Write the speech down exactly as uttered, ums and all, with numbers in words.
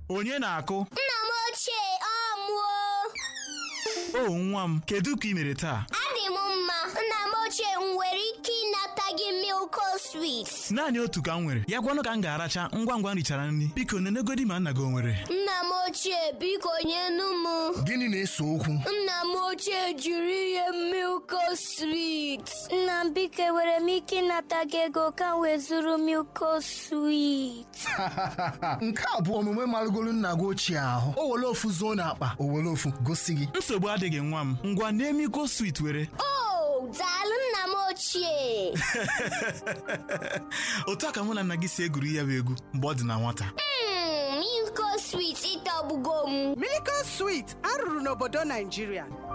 Onye na-akụ? Nna m ochie, ọ mụọ. O nwa m, kedu ka ị mere taa? Adị m mma. Nna m ochie, m nwere ike ịnata gị milko swit? Naanị otu ka m nwere. Ya gwanụ ka m ga-aracha ngwa ngwa m richara nri. Biko nenegodi ma nna gị o nwere. Nna m ochie, biko nyenu m. Gịnị na-ese okwu? Nna m ochie jiri ihe milko swit. Nna m, biko enwere m ike ịnata gị ego ka m wee zụrụ milko swit? Nke a bụ omume marụgolu nna gị ochie ahụ. O were ofu zuo n'akpa, o were ofu gosi gị. Nsogbu adịghị nwa m. Ngwa na-emiko swit were. Oh, daalụ nna m ochie. Otu a ka mụ na nna gị si egwuri ya bụ egwu mgbe ọ dị na nwata. Mm, milko swit ịtọgbugo m. Milko swit arụrụ n'obodo Naijiria.